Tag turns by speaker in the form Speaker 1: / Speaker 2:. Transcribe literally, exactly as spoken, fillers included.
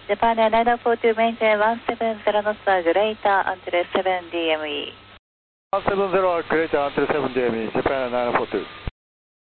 Speaker 1: Japan Air nine four two maintain one seven zero knots greater until seven D M E.
Speaker 2: one seven zero greater until seven D M E, Japan Air nine four two.